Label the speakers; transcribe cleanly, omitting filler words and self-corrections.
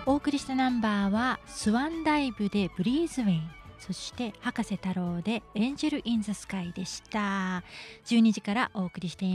Speaker 1: お送りしたナンバーはスワンダイブでブリーズウェイ、そして博士太郎でエンジェルインザスカイでした。12時からお送りしてい